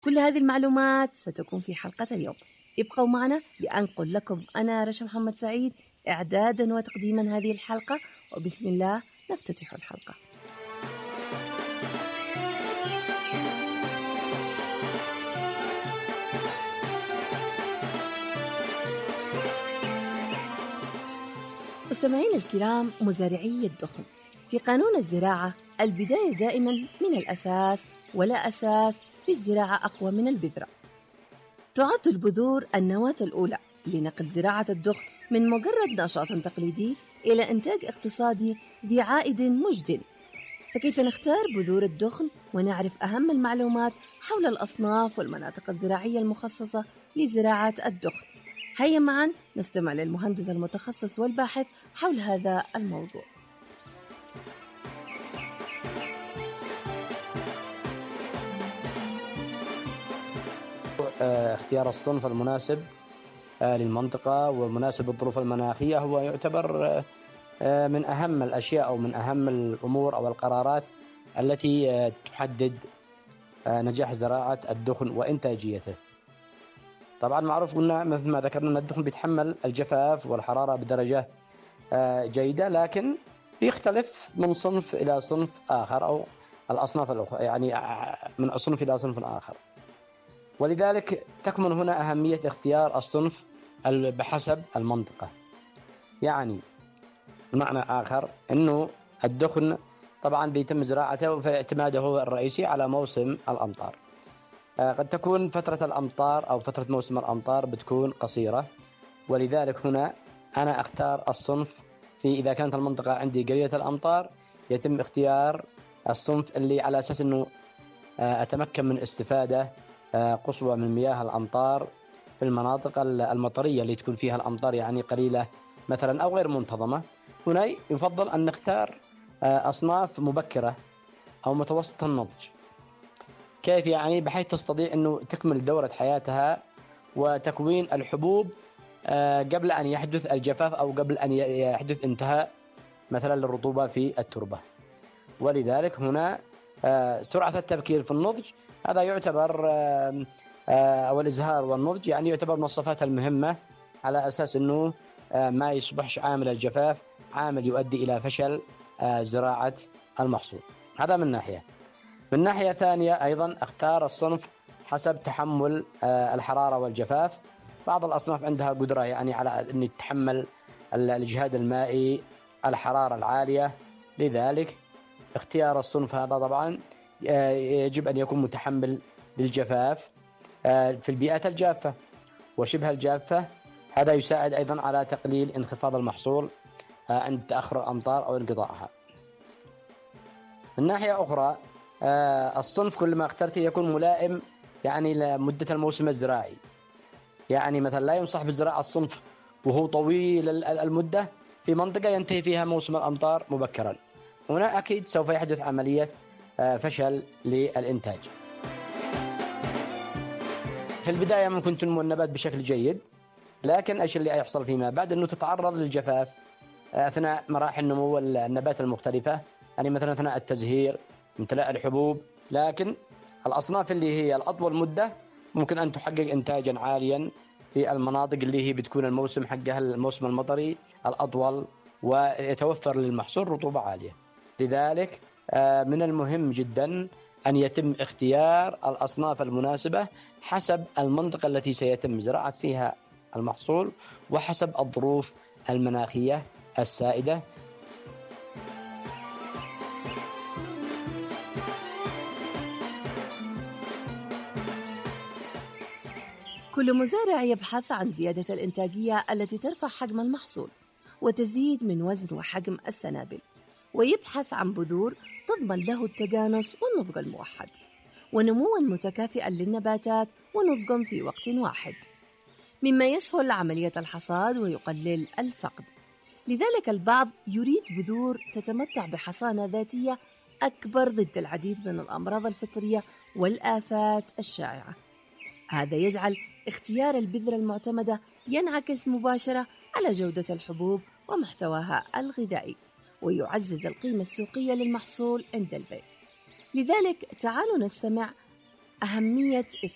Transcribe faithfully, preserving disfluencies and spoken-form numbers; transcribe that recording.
كل هذه المعلومات ستكون في حلقة اليوم. ابقوا معنا لأنقل لكم أنا رشا محمد سعيد إعدادا وتقديما هذه الحلقة، وبسم الله نفتتح الحلقة. مستمعين الكرام، مزارعي الدخن، في قانون الزراعة البداية دائما من الأساس، ولا أساس في الزراعة أقوى من البذرة. تعد البذور النواة الأولى لنقل زراعة الدخن من مجرد نشاط تقليدي إلى إنتاج اقتصادي ذي عائد مجد. فكيف نختار بذور الدخن ونعرف أهم المعلومات حول الأصناف والمناطق الزراعية المخصصة لزراعة الدخن؟ هيا معا نستمع للمهندس المتخصص والباحث حول هذا الموضوع. اختيار الصنف المناسب للمنطقة ومناسب الظروف المناخية هو يعتبر من أهم الأشياء أو من أهم الأمور أو القرارات التي تحدد نجاح زراعة الدخن وإنتاجيته. طبعا معروف قلنا مثل ما ذكرنا أن الدخن بيتحمل الجفاف والحرارة بدرجة جيدة، لكن بيختلف من صنف إلى صنف آخر أو الأصناف الأخرى، يعني من صنف إلى صنف آخر. ولذلك تكمن هنا أهمية اختيار الصنف بحسب المنطقة. يعني بمعنى آخر أنه الدخن طبعا بيتم زراعته في اعتماده الرئيسي على موسم الأمطار. قد تكون فترة الأمطار أو فترة موسم الأمطار بتكون قصيرة، ولذلك هنا أنا أختار الصنف في إذا كانت المنطقة عندي قليلة الأمطار يتم اختيار الصنف اللي على أساس أنه أتمكن من استفادة قصوى من مياه الأمطار في المناطق المطرية اللي تكون فيها الأمطار يعني قليلة مثلا أو غير منتظمة. هنا يفضل أن نختار أصناف مبكرة أو متوسط النضج. كيف يعني؟ بحيث تستطيع أنه تكمل دورة حياتها وتكوين الحبوب قبل أن يحدث الجفاف أو قبل أن يحدث انتهاء مثلا للرطوبة في التربة. ولذلك هنا سرعة التبكير في النضج هذا يعتبر أو الإزهار والنضج يعني يعتبر من الصفات المهمة، على أساس أنه ما يصبحش عامل الجفاف عامل يؤدي إلى فشل زراعة المحصول. هذا من ناحية. من ناحية ثانية أيضا اختار الصنف حسب تحمل الحرارة والجفاف. بعض الأصناف عندها قدرة يعني على أن تتحمل الإجهاد المائي، الحرارة العالية، لذلك اختيار الصنف هذا طبعا يجب أن يكون متحمل للجفاف في البيئات الجافة وشبه الجافة. هذا يساعد أيضا على تقليل انخفاض المحصول عند تأخر الأمطار أو انقطاعها. من ناحية أخرى الصنف كل ما اخترته يكون ملائم يعني لمدة الموسم الزراعي. يعني مثلا لا ينصح بزراعة الصنف وهو طويل المدة في منطقة ينتهي فيها موسم الأمطار مبكرا، هنا أكيد سوف يحدث عملية فشل للإنتاج. في البداية ممكن تنمو النبات بشكل جيد، لكن إيش اللي يحصل فيما بعد؟ أنه تتعرض للجفاف أثناء مراحل نمو النبات المختلفة، يعني مثلا أثناء التزهير، امتلاء الحبوب. لكن الأصناف اللي هي الأطول مدة ممكن أن تحقق إنتاجا عاليا في المناطق اللي هي بتكون الموسم حقها الموسم المطري الأطول ويتوفر للمحصول رطوبة عالية. لذلك من المهم جدا أن يتم اختيار الأصناف المناسبة حسب المنطقة التي سيتم زراعة فيها المحصول وحسب الظروف المناخية السائدة. كل مزارع يبحث عن زيادة الإنتاجية التي ترفع حجم المحصول وتزيد من وزن وحجم السنابل، ويبحث عن بذور تضمن له التجانس والنضج الموحد ونمواً متكافئاً للنباتات ونضجاً في وقت واحد، مما يسهل عملية الحصاد ويقلل الفقد. لذلك البعض يريد بذور تتمتع بحصانة ذاتية أكبر ضد العديد من الأمراض الفطرية والآفات الشائعة. هذا يجعل اختيار البذرة المعتمدة ينعكس مباشرة على جودة الحبوب ومحتواها الغذائي، ويعزز القيمة السوقية للمحصول عند البيع. لذلك تعالوا نستمع أهمية